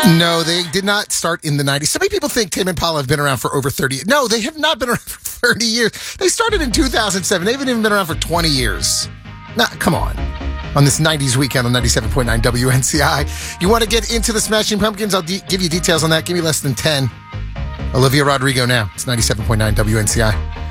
No, they did not start in the 90s. So many people think Tame Impala have been around for over 30 years. No, they have not been around for 30 years. They started in 2007. They haven't even been around for 20 years. Nah, come on. On this 90s weekend on 97.9 WNCI. You want to get into the Smashing Pumpkins? I'll give you details on that. Give me less than 10. Olivia Rodrigo now. It's 97.9 WNCI.